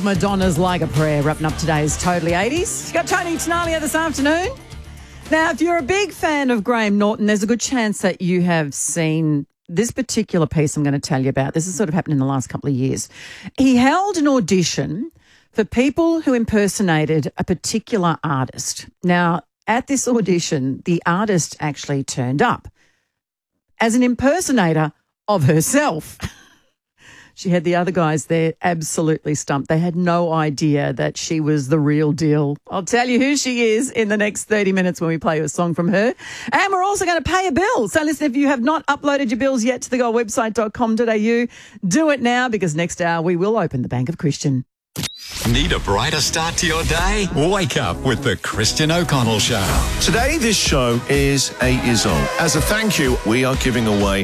Madonna's Like a Prayer wrapping up today's Totally 80s. You got Tony Tenalia this afternoon. Now, if you're a big fan of Graham Norton, there's a good chance that you have seen this particular piece I'm going to tell you about. This has sort of happened in the last couple of years. He held an audition for people who impersonated a particular artist. Now, at this audition, the artist actually turned up as an impersonator of herself. She had the other guys there absolutely stumped. They had no idea that she was the real deal. I'll tell you who she is in the next 30 minutes when we play you a song from her. And we're also going to pay a bill. So listen, if you have not uploaded your bills yet to the goldwebsite.com.au, do it now, because next hour we will open the Bank of Christian. Need a brighter start to your day? Wake up with the Christian O'Connell Show. Today, this show is 8 years old. As a thank you, we are giving away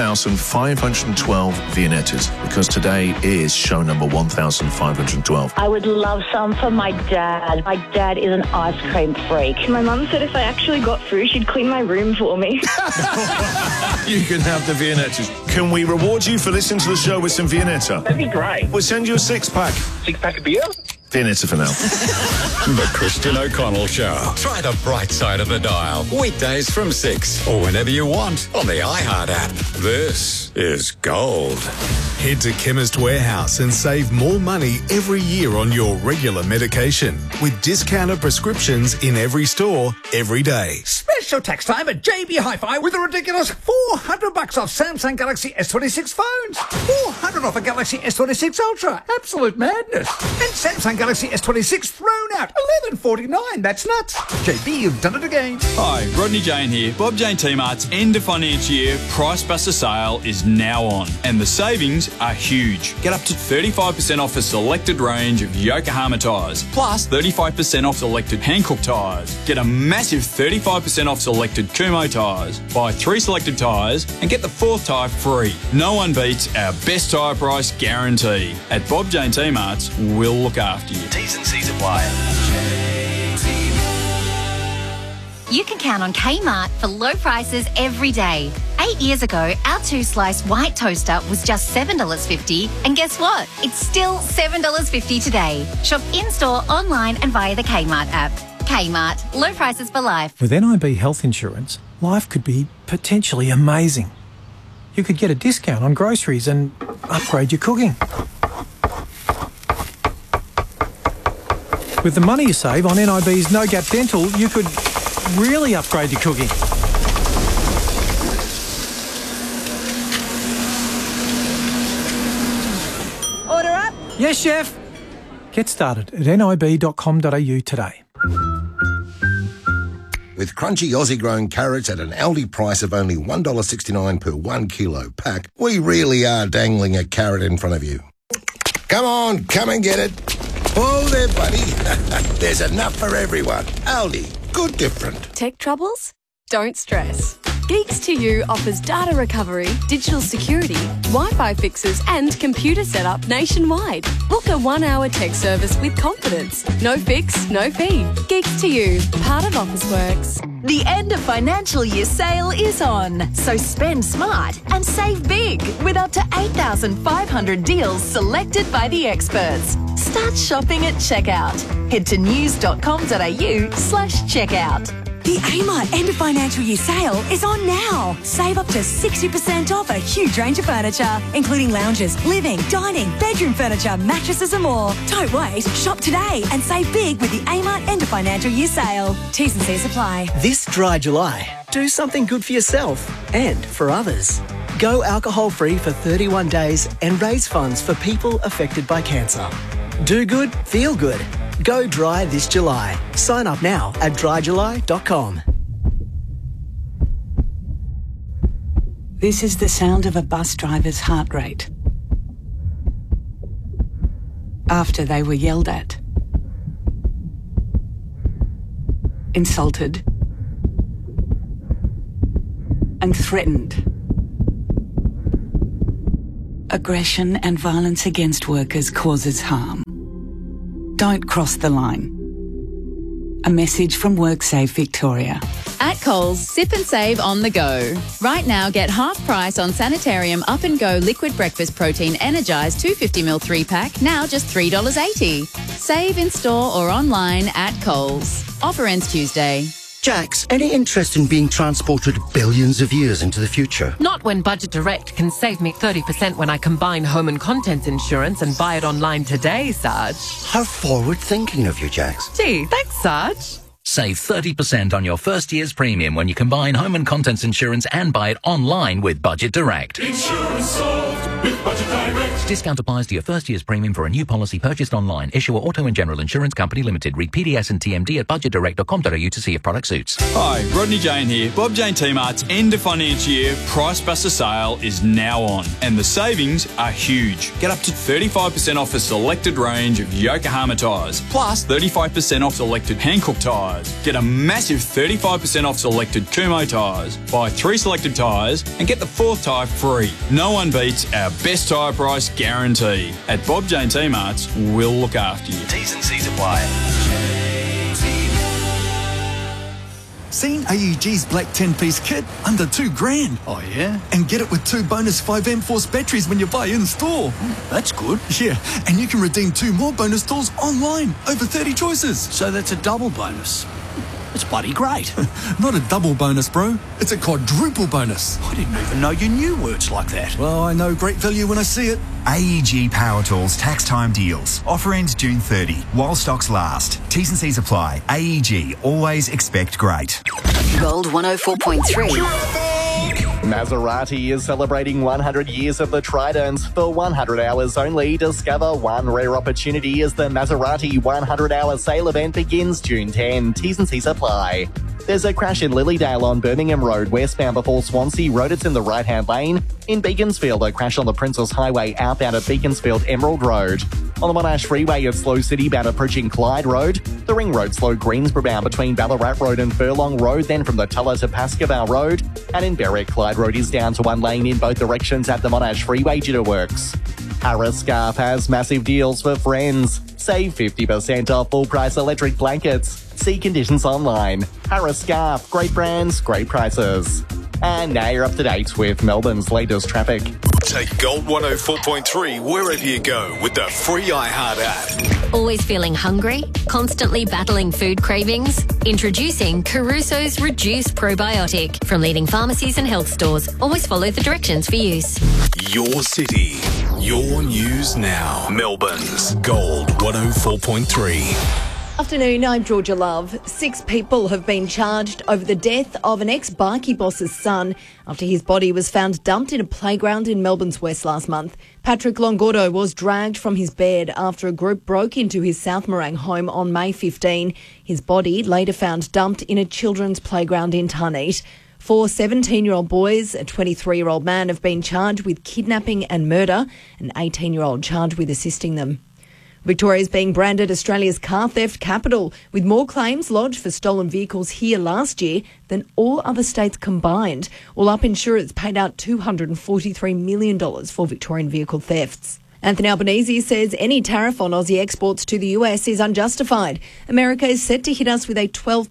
1,512 Viennettas, because today is show number 1,512. I would love some for my dad. My dad is an ice cream freak. My mum said if I actually got through, she'd clean my room for me. You can have the Viennettas. Can we reward you for listening to the show with some Viennetta? That'd be great. We'll send you a six-pack. Six-pack of beer? Viennetta for now. The Christian O'Connell Show. Try the bright side of the dial. Weekdays from 6 or whenever you want on the iHeart app. This is gold. Head to Chemist Warehouse and save more money every year on your regular medication with discounted prescriptions in every store, every day. Special tax time at JB Hi-Fi with a ridiculous $400 off Samsung Galaxy S26 phones. $400 off a Galaxy S26 Ultra. Absolute madness. And Samsung Galaxy S26 thrown out. $11.49. That's nuts. JB, you've done it again. Hi, Rodney Jane here. Bob Jane T-Mart's end of financial year Price Buster sale is now on, and the savings are huge. Get up to 35% off a selected range of Yokohama tyres, plus 35% off selected Hankook tyres. Get a massive 35% off selected Kumho tyres. Buy 3 selected tyres and get the 4th tyre free. No one beats our best tyre price guarantee. At Bob Jane T-Mart's, we'll look after you. T's and C's apply. You can count on Kmart for low prices every day. 8 years ago, our 2-slice white toaster was just $7.50. And guess what? It's still $7.50 today. Shop in-store, online and via the Kmart app. Kmart. Low prices for life. With NIB Health Insurance, life could be potentially amazing. You could get a discount on groceries and upgrade your cooking. With the money you save on NIB's No Gap Dental, you could really upgrade your cooking. Order up. Yes, chef. Get started at nib.com.au today. With crunchy Aussie-grown carrots at an Aldi price of only $1.69 per 1 kilo pack, we really are dangling a carrot in front of you. Come on, come and get it. Oh, there, buddy. There's enough for everyone. Aldi, good different. Tech troubles? Don't stress. Geeks to You offers data recovery, digital security, Wi-Fi fixes and computer setup nationwide. Book a 1-hour tech service with confidence. No fix, no fee. Geeks to You, part of Officeworks. The end of financial year sale is on, so spend smart and save big with up to 8,500 deals selected by the experts. Start shopping at checkout. Head to news.com.au/checkout. The Amart end of financial year sale is on now. Save up to 60% off a huge range of furniture, including lounges, living, dining, bedroom furniture, mattresses and more. Don't wait. Shop today and save big with the Amart end of financial year sale. T's and C's apply. This dry July, do something good for yourself and for others. Go alcohol-free for 31 days and raise funds for people affected by cancer. Do good, feel good. Go dry this July. Sign up now at dryjuly.com. This is the sound of a bus driver's heart rate. After they were yelled at, insulted, and threatened. Aggression and violence against workers causes harm. Don't cross the line. A message from WorkSafe Victoria. At Coles, sip and save on the go. Right now, get half price on Sanitarium Up and Go Liquid Breakfast Protein Energised 250ml 3-pack, now just $3.80. Save in store or online at Coles. Offer ends Tuesday. Jax, any interest in being transported billions of years into the future? Not when Budget Direct can save me 30% when I combine home and contents insurance and buy it online today, Sarge. How forward-thinking of you, Jax. Gee, thanks, Sarge. Save 30% on your first year's premium when you combine home and contents insurance and buy it online with Budget Direct. Insurance solved with Budget Direct. Discount applies to your first year's premium for a new policy purchased online. Issuer Auto and General Insurance Company Limited. Read PDS and TMD at budgetdirect.com.au to see if product suits. Hi, Rodney Jane here. Bob Jane T-Mart's end of financial year Price Buster sale is now on, and the savings are huge. Get up to 35% off a selected range of Yokohama tyres, plus 35% off selected Hankook tyres. Get a massive 35% off selected Kumho tyres. Buy 3 selected tyres and get the 4th tyre free. No one beats our best tyre price guarantee. At Bob Jane T-Mart's, we'll look after you. T's and C's apply. Seen AEG's black 10-piece kit? Under $2,000. Oh, yeah? And get it with 2 bonus 5M Force batteries when you buy in-store. That's good. Yeah, and you can redeem 2 more bonus tools online. Over 30 choices. So that's a double bonus. It's bloody great. Not a double bonus, bro. It's a quadruple bonus. I didn't even know you knew words like that. Well, I know great value when I see it. AEG Power Tools tax time deals. Offer ends June 30 while stocks last. T's and C's apply. AEG, always expect great. Gold 104.3. Maserati is celebrating 100 years of the Trident. For 100 hours only, discover one rare opportunity as the Maserati 100-hour sale event begins June 10. T's and C's apply. There's a crash in Lilydale on Birmingham Road, westbound before Swansea Road. It's in the right-hand lane. In Beaconsfield, a crash on the Princess Highway outbound at Beaconsfield Emerald Road. On the Monash Freeway, it's slow city-bound approaching Clyde Road. The Ring Road slow Greensborough bound between Ballarat Road and Furlong Road, then from the Tulla to Pascoe Road. And in Berwick, Clyde Road is down to 1 lane in both directions at the Monash Freeway due to works. Harris Scarf has massive deals for friends. Save 50% off full-price electric blankets. See conditions online. Harris Scarf, great brands, great prices. And now you're up to date with Melbourne's latest traffic. Take Gold 104.3 wherever you go with the free iHeart app. Always feeling hungry? Constantly battling food cravings? Introducing Caruso's Reduced Probiotic from leading pharmacies and health stores. Always follow the directions for use. Your city, your news now. Melbourne's Gold 104.3. Afternoon, I'm Georgia Love. 6 people have been charged over the death of an ex-bikie boss's son after his body was found dumped in a playground in Melbourne's west last month. Patrick Longordo was dragged from his bed after a group broke into his South Morang home on May 15. His body later found dumped in a children's playground in Tarneit. 4 17-year-old boys, a 23-year-old man have been charged with kidnapping and murder, an 18-year-old charged with assisting them. Victoria is being branded Australia's car theft capital, with more claims lodged for stolen vehicles here last year than all other states combined. All up, insurers paid out $243 million for Victorian vehicle thefts. Anthony Albanese says any tariff on Aussie exports to the US is unjustified. America is set to hit us with a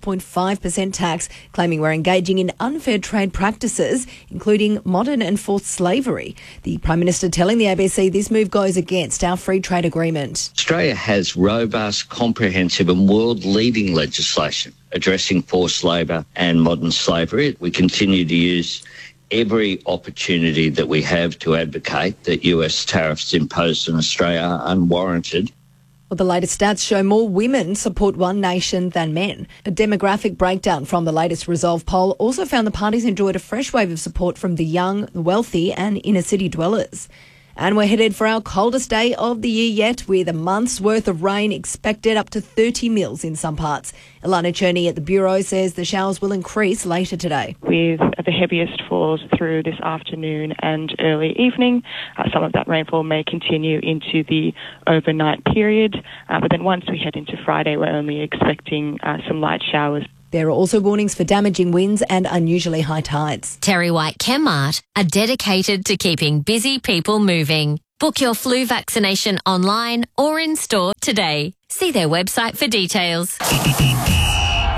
12.5% tax, claiming we're engaging in unfair trade practices, including modern and forced slavery. The Prime Minister telling the ABC this move goes against our free trade agreement. Australia has robust, comprehensive and world-leading legislation addressing forced labour and modern slavery. We continue to use every opportunity that we have to advocate that US tariffs imposed on Australia are unwarranted. Well, the latest stats show more women support One Nation than men. A demographic breakdown from the latest Resolve poll also found the parties enjoyed a fresh wave of support from the young, the wealthy and inner city dwellers. And we're headed for our coldest day of the year yet, with a month's worth of rain expected, up to 30 mils in some parts. Ilana Cherney at the Bureau says the showers will increase later today. With the heaviest falls through this afternoon and early evening, some of that rainfall may continue into the overnight period. But then once we head into Friday, we're only expecting some light showers. There are also warnings for damaging winds and unusually high tides. Terry White Chemmart are dedicated to keeping busy people moving. Book your flu vaccination online or in store today. See their website for details.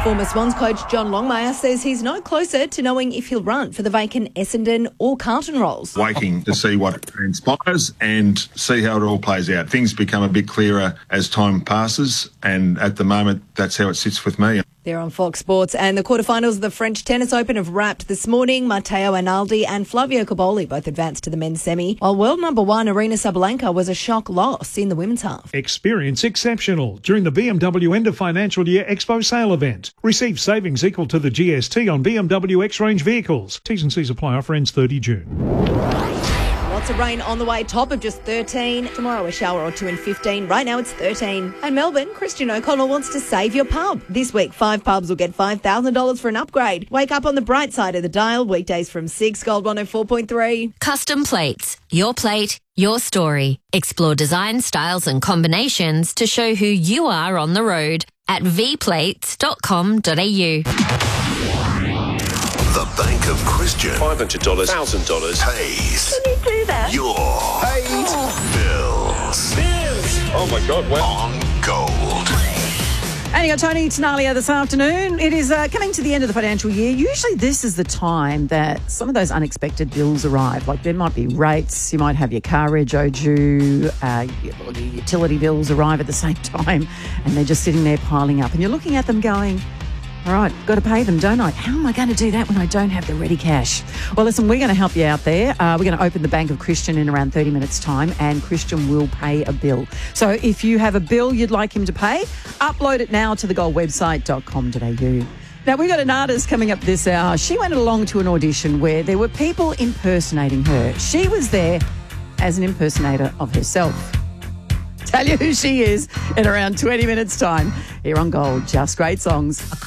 Former Swans coach John Longmire says he's no closer to knowing if he'll run for the vacant Essendon or Carlton roles. Waiting to see what transpires and see how it all plays out. Things become a bit clearer as time passes, and at the moment, that's how it sits with me. They're on Fox Sports, and the quarterfinals of the French Tennis Open have wrapped this morning. Matteo Analdi and Flavio Cobolli both advanced to the men's semi, while world number one Aryna Sabalenka was a shock loss in the women's half. Experience exceptional during the BMW End of Financial Year Expo sale event. Receive savings equal to the GST on BMW X-Range vehicles. T's and C's apply. Offer ends 30 June. Lots of rain on the way, top of just 13. Tomorrow a shower or two in 15. Right now it's 13. And Melbourne, Christian O'Connell wants to save your pub. This week, 5 pubs will get $5,000 for an upgrade. Wake up on the bright side of the dial. Weekdays from 6, Gold 104.3. Custom Plates. Your plate, your story. Explore design, styles and combinations to show who you are on the road at vplates.com.au. The Bank of Christian. $500, $1,000. Pays. Can you do that? Your bills. Oh my God, wow. On Gold. And you got Tony Tenalia this afternoon. It is coming to the end of the financial year. Usually this is the time that some of those unexpected bills arrive. Like there might be rates, you might have your car rego due, your utility bills arrive at the same time, and they're just sitting there piling up. And you're looking at them going, all right, got to pay them, don't I? How am I going to do that when I don't have the ready cash? Well, listen, we're going to help you out there. We're going to open the Bank of Christian in around 30 minutes' time, and Christian will pay a bill. So if you have a bill you'd like him to pay, upload it now to thegoldwebsite.com.au. Now, we've got an artist coming up this hour. She went along to an audition where there were people impersonating her. She was there as an impersonator of herself. Tell you who she is in around 20 minutes' time here on Gold. Just great songs.